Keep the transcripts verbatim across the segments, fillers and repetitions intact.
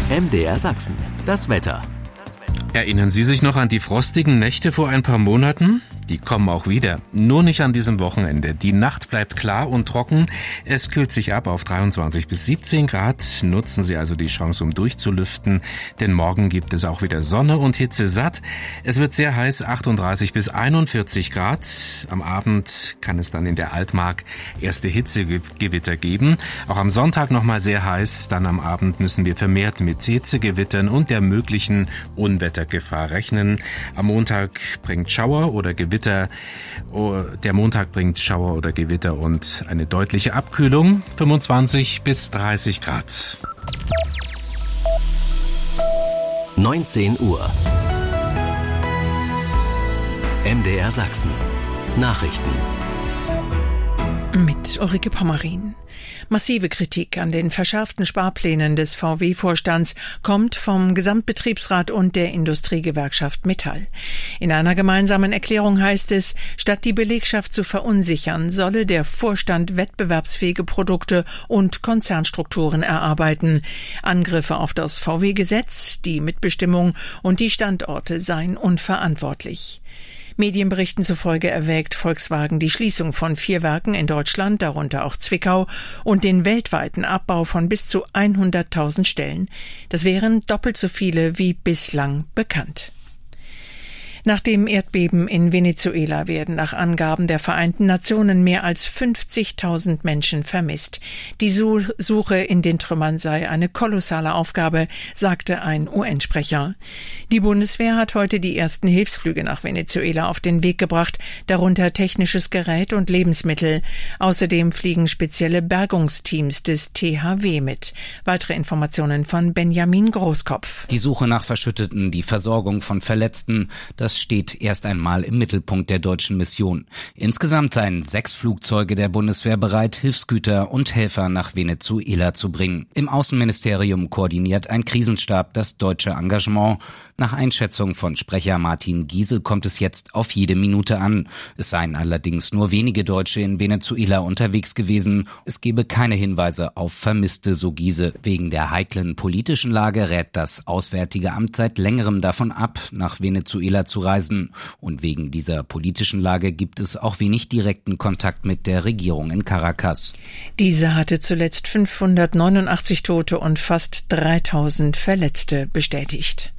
M D R Sachsen, das Wetter. Erinnern Sie sich noch an die frostigen Nächte vor ein paar Monaten? Die kommen auch wieder, nur nicht an diesem Wochenende. Die Nacht bleibt klar und trocken. Es kühlt sich ab auf dreiundzwanzig bis siebzehn Grad. Nutzen Sie also die Chance, um durchzulüften, denn morgen gibt es auch wieder Sonne und Hitze satt. Es wird sehr heiß, achtunddreißig bis einundvierzig Grad. Am Abend kann es dann in der Altmark erste Hitzegewitter geben. Auch am Sonntag nochmal sehr heiß. Dann am Abend müssen wir vermehrt mit Hitzegewittern und der möglichen Unwettergefahr rechnen. Am Montag bringt Schauer oder Gewitter Der Montag bringt Schauer oder Gewitter und eine deutliche Abkühlung, fünfundzwanzig bis dreißig Grad. neunzehn Uhr. M D R Sachsen. Nachrichten. Mit Ulrike Pommerin. Massive Kritik an den verschärften Sparplänen des V W-Vorstands kommt vom Gesamtbetriebsrat und der Industriegewerkschaft Metall. In einer gemeinsamen Erklärung heißt es, statt die Belegschaft zu verunsichern, solle der Vorstand wettbewerbsfähige Produkte und Konzernstrukturen erarbeiten. Angriffe auf das V W-Gesetz, die Mitbestimmung und die Standorte seien unverantwortlich. Medienberichten zufolge erwägt Volkswagen die Schließung von vier Werken in Deutschland, darunter auch Zwickau, und den weltweiten Abbau von bis zu hunderttausend Stellen. Das wären doppelt so viele wie bislang bekannt. Nach dem Erdbeben in Venezuela werden nach Angaben der Vereinten Nationen mehr als fünfzigtausend Menschen vermisst. Die Suche in den Trümmern sei eine kolossale Aufgabe, sagte ein U N-Sprecher. Die Bundeswehr hat heute die ersten Hilfsflüge nach Venezuela auf den Weg gebracht, darunter technisches Gerät und Lebensmittel. Außerdem fliegen spezielle Bergungsteams des T H W mit. Weitere Informationen von Benjamin Großkopf. Die Suche nach Verschütteten, die Versorgung von Verletzten, das steht erst einmal im Mittelpunkt der deutschen Mission. Insgesamt seien sechs Flugzeuge der Bundeswehr bereit, Hilfsgüter und Helfer nach Venezuela zu bringen. Im Außenministerium koordiniert ein Krisenstab das deutsche Engagement. Nach Einschätzung von Sprecher Martin Giese kommt es jetzt auf jede Minute an. Es seien allerdings nur wenige Deutsche in Venezuela unterwegs gewesen. Es gebe keine Hinweise auf Vermisste, so Giese. Wegen der heiklen politischen Lage rät das Auswärtige Amt seit längerem davon ab, nach Venezuela zu reisen. Und wegen dieser politischen Lage gibt es auch wenig direkten Kontakt mit der Regierung in Caracas. Diese hatte zuletzt fünfhundertneunundachtzig Tote und fast dreitausend Verletzte bestätigt.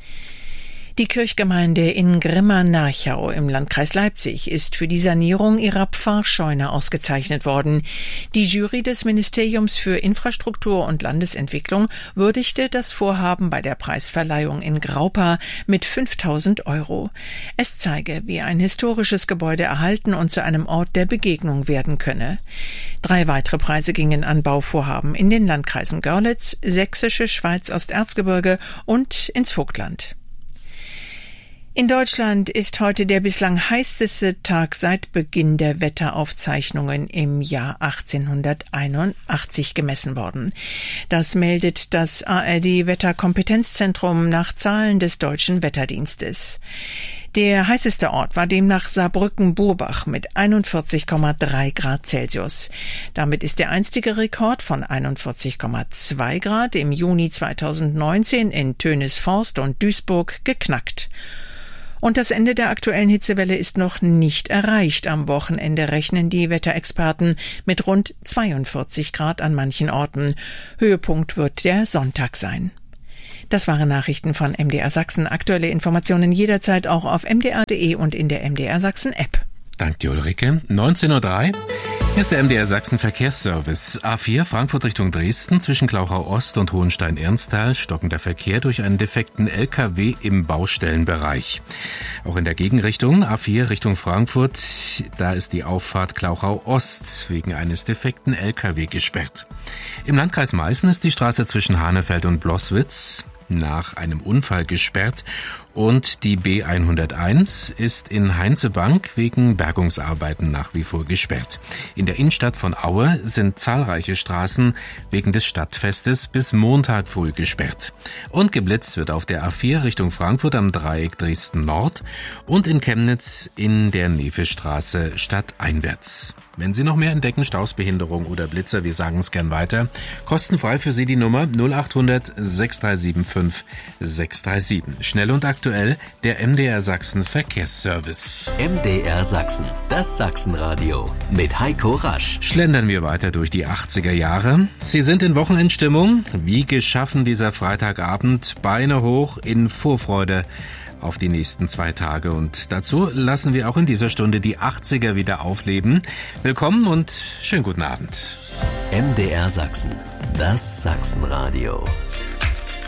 Die Kirchgemeinde in Grimma-Nachau im Landkreis Leipzig ist für die Sanierung ihrer Pfarrscheune ausgezeichnet worden. Die Jury des Ministeriums für Infrastruktur und Landesentwicklung würdigte das Vorhaben bei der Preisverleihung in Graupa mit fünftausend Euro. Es zeige, wie ein historisches Gebäude erhalten und zu einem Ort der Begegnung werden könne. Drei weitere Preise gingen an Bauvorhaben in den Landkreisen Görlitz, Sächsische Schweiz, Osterzgebirge und ins Vogtland. In Deutschland ist heute der bislang heißeste Tag seit Beginn der Wetteraufzeichnungen im Jahr achtzehnhunderteinundachtzig gemessen worden. Das meldet das A R D-Wetterkompetenzzentrum nach Zahlen des Deutschen Wetterdienstes. Der heißeste Ort war demnach Saarbrücken-Burbach mit einundvierzig Komma drei Grad Celsius. Damit ist der einstige Rekord von einundvierzig Komma zwei Grad im Juni zweitausendneunzehn in Tönisforst und Duisburg geknackt. Und das Ende der aktuellen Hitzewelle ist noch nicht erreicht. Am Wochenende rechnen die Wetterexperten mit rund zweiundvierzig Grad an manchen Orten. Höhepunkt wird der Sonntag sein. Das waren Nachrichten von M D R Sachsen. Aktuelle Informationen jederzeit auch auf m d r punkt d e und in der M D R Sachsen App. Danke dir, Ulrike. neunzehn Uhr drei. Hier ist der M D R Sachsen Verkehrsservice. A vier Frankfurt Richtung Dresden zwischen Klauchau Ost und Hohenstein-Ernsthal stockender Verkehr durch einen defekten L K W im Baustellenbereich. Auch in der Gegenrichtung A vier Richtung Frankfurt, da ist die Auffahrt Klauchau Ost wegen eines defekten L K W gesperrt. Im Landkreis Meißen ist die Straße zwischen Hanefeld und Bloßwitz nach einem Unfall gesperrt Und die B hunderteins ist in Heinzebank wegen Bergungsarbeiten nach wie vor gesperrt. In der Innenstadt von Aue sind zahlreiche Straßen wegen des Stadtfestes bis Montag früh gesperrt. Und geblitzt wird auf der A vier Richtung Frankfurt am Dreieck Dresden Nord und in Chemnitz in der Nevestraße stadteinwärts. Wenn Sie noch mehr entdecken, Stausbehinderung oder Blitzer, wir sagen es gern weiter. Kostenfrei für Sie die Nummer null acht hundert sechs drei sieben fünf sechs drei sieben. Schnell und aktuell der M D R Sachsen Verkehrsservice. M D R Sachsen, das Sachsenradio mit Heiko Rasch. Schlendern wir weiter durch die achtziger Jahre. Sie sind in Wochenendstimmung. Wie geschaffen dieser Freitagabend. Beine hoch in Vorfreude auf die nächsten zwei Tage. Und dazu lassen wir auch in dieser Stunde die achtziger wieder aufleben. Willkommen und schönen guten Abend. M D R Sachsen, das Sachsenradio.